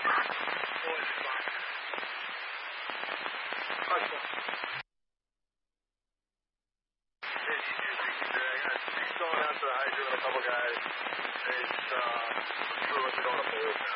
Always fun. Nice one. He's going out to the hydrant with a couple guys. It's screw what's going up there.